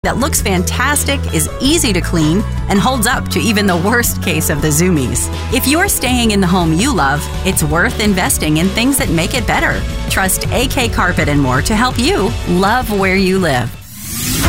that looks fantastic, is easy to clean, and holds up to even the worst case of the zoomies. If you're staying in the home you love, it's worth investing in things that make it better. Trust AK Carpet and More to help you love where you live.